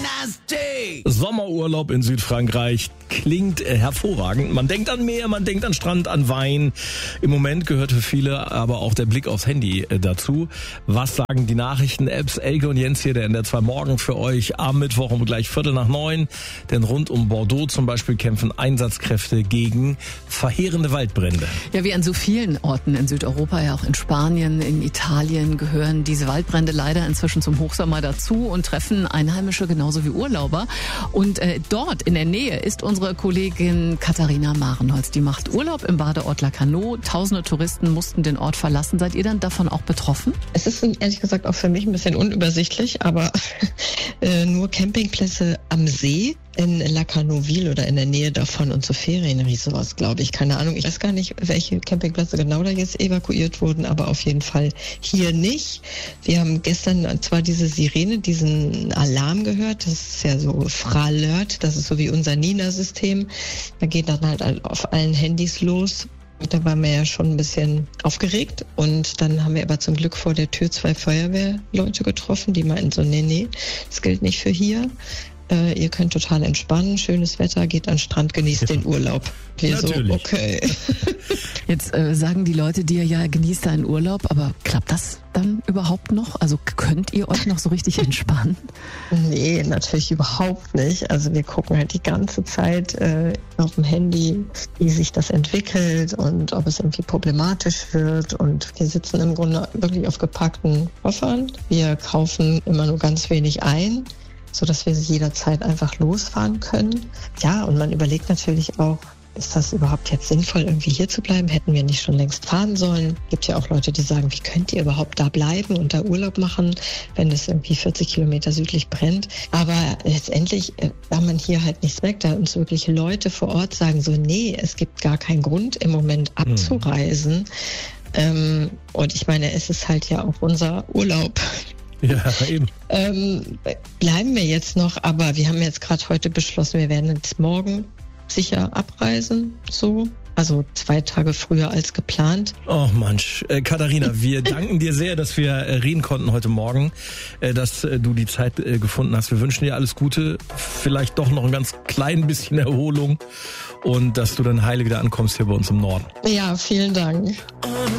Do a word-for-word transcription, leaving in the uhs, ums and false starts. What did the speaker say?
Nasty! Sommerurlaub in Südfrankreich klingt äh, hervorragend. Man denkt an Meer, man denkt an Strand, an Wein. Im Moment gehört für viele aber auch der Blick aufs Handy äh, dazu. Was sagen die Nachrichten-Apps? Elke und Jens hier, der N D R zwei Morgen für euch am Mittwoch um gleich Viertel nach neun. Denn rund um Bordeaux zum Beispiel kämpfen Einsatzkräfte gegen verheerende Waldbrände. Ja, wie an so vielen Orten in Südeuropa, ja auch in Spanien, in Italien gehören diese Waldbrände leider inzwischen zum Hochsommer dazu und treffen Einheimische genauso wie Urlauber. Und äh, dort in der Nähe ist unsere Kollegin Katharina Marenholz. Die macht Urlaub im Badeort Lacanau. Tausende Touristen mussten den Ort verlassen. Seid ihr dann davon auch betroffen? Es ist ehrlich gesagt auch für mich ein bisschen unübersichtlich, aber äh, nur Campingplätze am See in Lacanau-Ville oder in der Nähe davon und so Ferienresorts, glaube ich. Keine Ahnung, ich weiß gar nicht, welche Campingplätze genau da jetzt evakuiert wurden, aber auf jeden Fall hier nicht. Wir haben gestern zwar diese Sirene, diesen Alarm gehört, das ist ja so Fralert, das ist so wie unser Nina-System. Da geht dann halt auf allen Handys los. Da waren wir ja schon ein bisschen aufgeregt und dann haben wir aber zum Glück vor der Tür zwei Feuerwehrleute getroffen, die meinten so, nee, nee, das gilt nicht für hier. Äh, ihr könnt total entspannen, schönes Wetter, geht an den Strand, genießt den Urlaub. Wir Natürlich. so, okay. Jetzt äh, sagen die Leute dir ja, genießt deinen Urlaub, aber klappt das dann überhaupt noch? Also könnt ihr euch noch so richtig entspannen? Nee, natürlich überhaupt nicht. Also wir gucken halt die ganze Zeit äh, auf dem Handy, wie sich das entwickelt und ob es irgendwie problematisch wird. Und wir sitzen im Grunde wirklich auf gepackten Koffern. Wir kaufen immer nur ganz wenig ein, sodass wir jederzeit einfach losfahren können. Ja, und man überlegt natürlich auch, ist das überhaupt jetzt sinnvoll, irgendwie hier zu bleiben? Hätten wir nicht schon längst fahren sollen? Gibt ja auch Leute, die sagen, wie könnt ihr überhaupt da bleiben und da Urlaub machen, wenn es irgendwie vierzig Kilometer südlich brennt? Aber letztendlich, da man hier halt nichts merkt, da uns wirklich Leute vor Ort sagen so, nee, es gibt gar keinen Grund im Moment abzureisen. Mhm. Ähm, und ich meine, es ist halt ja auch unser Urlaub. Ja, eben. Ähm, bleiben wir jetzt noch, aber wir haben jetzt gerade heute beschlossen, wir werden jetzt morgen sicher abreisen, so. Also zwei Tage früher als geplant. Oh Mensch, äh, Katharina, wir danken dir sehr, dass wir äh, reden konnten heute Morgen, äh, dass äh, du die Zeit äh, gefunden hast. Wir wünschen dir alles Gute, vielleicht doch noch ein ganz klein bisschen Erholung und dass du dann heil wieder ankommst hier bei uns im Norden. Ja, vielen Dank.